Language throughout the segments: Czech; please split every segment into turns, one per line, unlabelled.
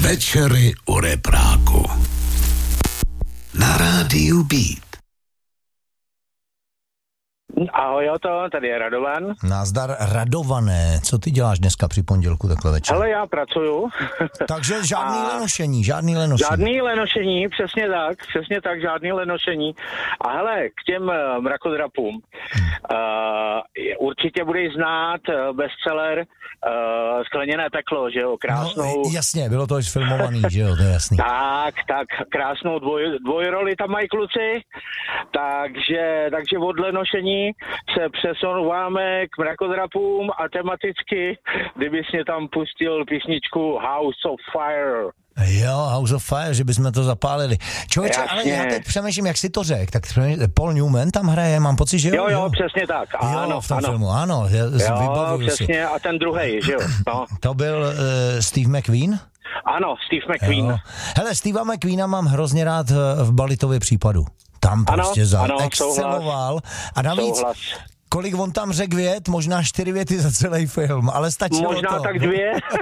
Večery u repráku. Na rádiu Beat.
Ahoj, tady je Radovan.
Nazdar, Radované. Co ty děláš dneska při pondělku takhle večer?
Hele, já pracuju.
Takže žádný lenošení.
Žádný lenošení, přesně tak, žádný lenošení. A hele, k těm mrakodrapům. Určitě budeš znát bestseller Skleněné peklo, že jo, krásnou.
No, jasně, bylo to už filmovaný, že jo, to je jasný.
Tak, krásnou dvojroli tam mají kluci, takže od lenošení se přesouváme k mrakodrapům a tematicky, kdybys mě tam pustil písničku House of Fire.
Jo, House of Fire, že bychom to zapálili. Člověče, ale já teď přemýšlím, jak si to řekl, tak Paul Newman tam hraje, mám pocit, že jo?
Jo, přesně tak, ano.
V tom filmu, ano.
Jo, přesně, si. A ten druhej, že jo? No.
To byl Steve McQueen?
Ano, Steve McQueen.
Jo. Hele, Steva McQueena mám hrozně rád v Balitově případu. Tam prostě exceloval. A navíc, kolik on tam řekl vět? Možná 4 věty za celý film, ale stačilo
možná
to.
tak 2.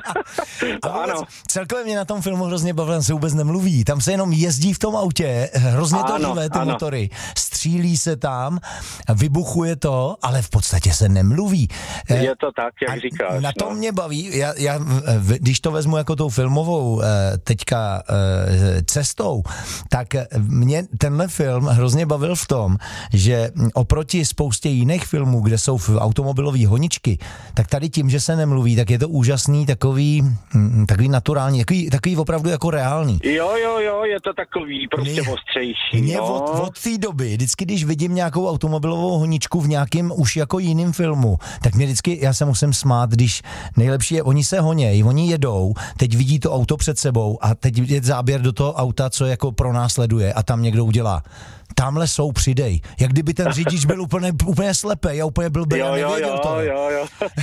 Ano. Celkově mě na tom filmu hrozně bavilo, se vůbec nemluví. Tam se jenom jezdí v tom autě, hrozně to řve, ty motory. Střílí se tam, vybuchuje to, ale v podstatě se nemluví.
Je to tak, jak říkáš.
Na tom mě baví, já když to vezmu jako tou filmovou teďka cestou, tak mě tenhle film hrozně bavil v tom, že oproti spoustě jiných filmů, kde jsou automobilové honičky, tak tady tím, že se nemluví, tak je to úžasný, takový naturální, takový opravdu jako reálný.
Jo, je to takový prostě ostřejší.
Od té doby, vždycky, když vidím nějakou automobilovou honičku v nějakém už jako jiném filmu, tak mě vždycky, já se musím smát, když nejlepší je, oni se honějí, oni jedou, teď vidí to auto před sebou a teď je záběr do toho auta, co jako pronásleduje a tam někdo udělá. Tamhle jsou, přidej. Jak kdyby ten řidič byl úplně slepej a úplně blbý a nevěděl to.
Jo.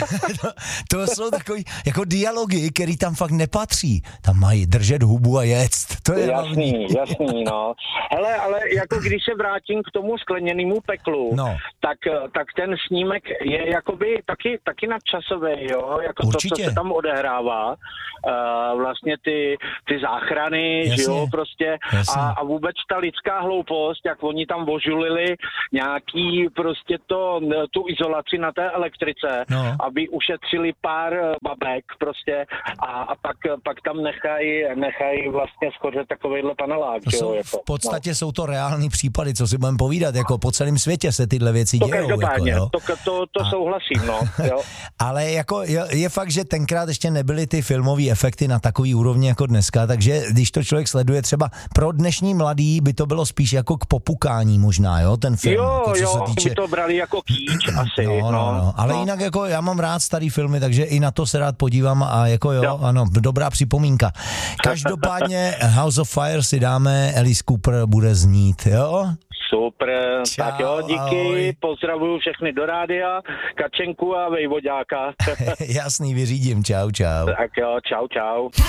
To jsou takový jako dialogy, který tam fakt nepatří. Tam mají držet hubu a jet. To je
jasný, no. Hele, ale jako když se vrátím k tomu Skleněnému peklu, tak ten snímek je jakoby taky nadčasový, jo? Jako určitě. To, co se tam odehrává. Vlastně ty záchrany, jasně, že jo, prostě. A vůbec ta lidská hloupost, jak oni tam vožulili nějaký prostě tu izolaci na té elektrice, aby ušetřili pár babek prostě a pak tam nechají vlastně skořet takovejhle panelák.
V podstatě jsou to reální případy, co si budeme povídat, jako po celém světě se tyhle věci dějou.
Každopádně,
jako,
to souhlasím, no. Jo.
Ale jako je fakt, že tenkrát ještě nebyly ty filmové efekty na takový úrovni jako dneska, takže když to člověk sleduje třeba pro dnešní mladý, by to bylo spíš jako k popukání možná, jo, ten film.
Jo, by to brali jako kýč asi. No.
Ale jinak jako já mám rád starý filmy, takže i na to se rád podívám a jako ano, dobrá připomínka. Každopádně House of Fire si dáme, Alice Cooper bude znít, jo?
Super,
čau,
tak jo, díky,
ahoj.
Pozdravuju všechny do rádia, Kačenku a Vejvoďáka.
Jasný, vyřídím, čau.
Tak jo, čau.